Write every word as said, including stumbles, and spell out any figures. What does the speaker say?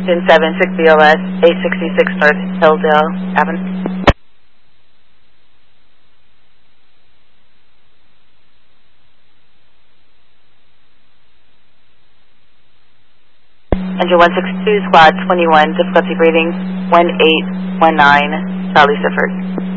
Engine seven six B O S, eight sixty-six North Hilldale Avenue. Engine one sixty-two, Squad twenty-one, difficulty rating one eight one nine, Charlie Sifford.